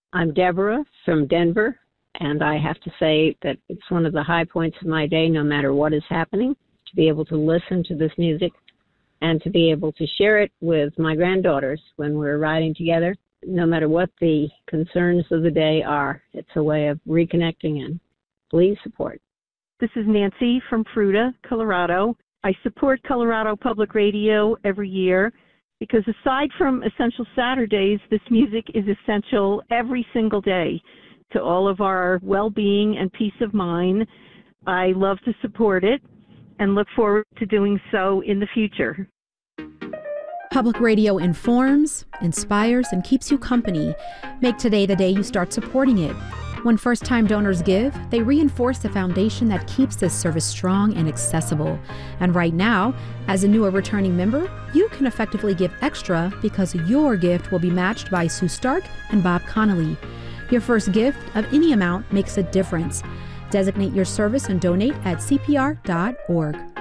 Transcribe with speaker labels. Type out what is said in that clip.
Speaker 1: I'm Deborah from Denver, and I have to say that it's one of the high points of my day, no matter what is happening, to be able to listen to this music and to be able to share it with my granddaughters when we're riding together. No matter what the concerns of the day are, it's a way of reconnecting, and please support.
Speaker 2: This is Nancy from Fruita, Colorado. I support Colorado Public Radio every year because aside from Essential Saturdays, this music is essential every single day to all of our well-being and peace of mind. I love to support it and look forward to doing so in the future.
Speaker 3: Public radio informs, inspires, and keeps you company. Make today the day you start supporting it. When first-time donors give, they reinforce the foundation that keeps this service strong and accessible. And right now, as a new or returning member, you can effectively give extra because your gift will be matched by Sue Stark and Bob Connolly. Your first gift of any amount makes a difference. Designate your service and donate at CPR.org.